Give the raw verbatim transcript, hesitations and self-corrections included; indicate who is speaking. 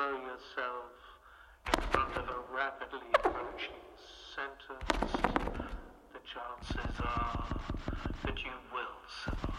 Speaker 1: throw yourself in front of a rapidly approaching sentence, the chances are